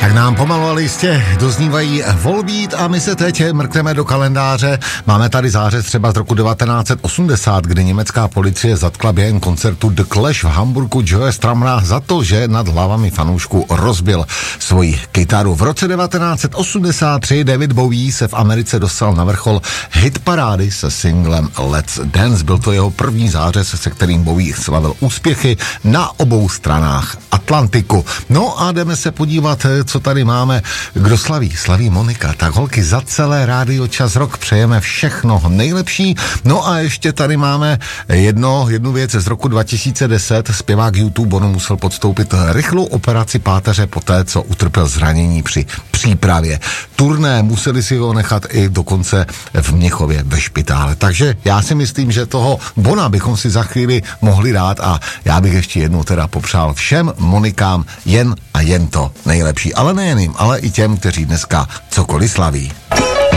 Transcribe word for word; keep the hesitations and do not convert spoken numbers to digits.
Tak nám pomalu, ale jistě doznívají Volbeat a my se teď mrkneme do kalendáře. Máme tady zářez třeba z roku devatenáct set osmdesát, kdy německá policie zatkla během koncertu The Clash v Hamburgu Joe Strumera za to, že nad hlavami fanoušků rozbil svoji kytaru. V roce devatenáct set osmdesát tři David Bowie se v Americe dostal na vrchol hitparády se singlem Let's Dance. Byl to jeho první zářez, se kterým Bowie slavil úspěchy na obou stranách Atlantiku. No a jdeme se podívat, co tady máme. Kdo slaví? Slaví Monika. Tak holky, za celé Rádio Čas Rock přejeme všechno nejlepší. No a ještě tady máme jedno, jednu věc z roku dva tisíce deset. Zpěvák YouTube Bono musel podstoupit rychlou operaci páteře poté, co utrpěl zranění při přípravě turné. Museli si ho nechat i dokonce v Mnichově ve špitále. Takže já si myslím, že toho Bona bychom si za chvíli mohli dát a já bych ještě jednou teda popřál všem Monikám jen a jen to nejlepší. Ale nejen jim, ale i těm, kteří dneska cokoliv slaví.